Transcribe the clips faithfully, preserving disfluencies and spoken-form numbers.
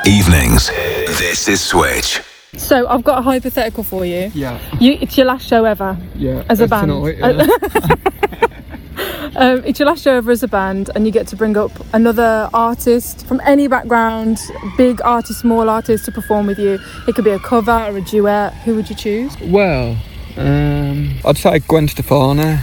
Evenings, this is Switch. So I've got a hypothetical for you. Yeah. You, it's your last show ever. Yeah. As a band. Tonight, yeah. um, it's your last show ever as a band, and you get to bring up another artist from any background, big artist, small artist, to perform with you. It could be a cover or a duet. Who would you choose? Well, um, I'd say Gwen Stefani.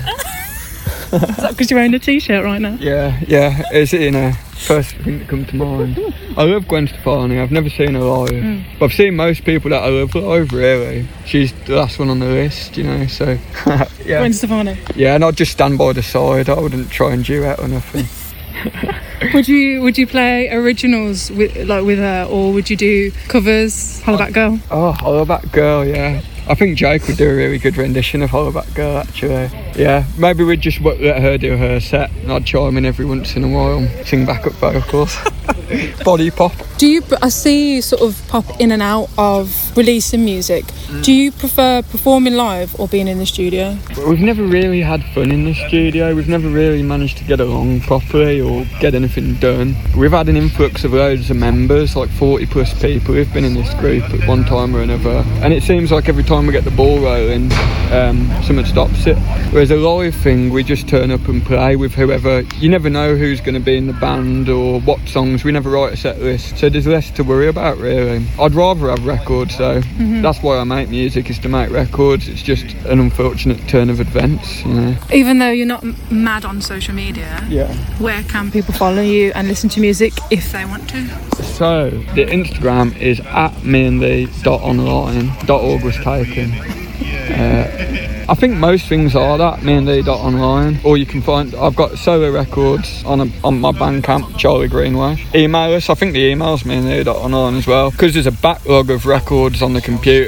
Is that because you're wearing a t-shirt right now? Yeah, yeah. It's, you know, first thing that comes to mind. I love Gwen Stefani. I've never seen her live. Mm. But I've seen most people that I love live, really. She's the last one on the list, you know, so... yeah. Gwen Stefani? Yeah, and I'd just stand by the side. I wouldn't try and duet or nothing. Would you would you play originals with like with her, or would you do covers? Hollaback Girl? Oh, Hollaback Girl, yeah. I think Jake would do a really good rendition of Hollaback Girl, actually. Yeah, maybe we'd just let her do her set, and I'd chime in every once in a while and sing backup vocals. Body pop. Do you? I see you sort of pop in and out of releasing music. Mm. Do you prefer performing live or being in the studio? We've never really had fun in the studio. We've never really managed to get along properly or get anything done. We've had an influx of loads of members, like forty plus people who've been in this group at one time or another. And it seems like every time we get the ball rolling, um, someone stops it. Whereas a live thing, we just turn up and play with whoever. You never know who's going to be in the band or what songs. We never write a set list, so there's less to worry about, really. I'd rather have records, though. Mm-hmm. That's why I make music, is to make records. It's just an unfortunate turn of events, you know. Even though you're not mad on social media, yeah, where can people follow you and listen to music if they want to? So the Instagram is at me and the dot online. Dot org was taken. Uh, I think most things are that, me and the dot online. Or you can find, I've got solo records on a, on my Bandcamp, Charlie Greenway. Email us, I think the email's me and the dot online as well, because there's a backlog of records on the computer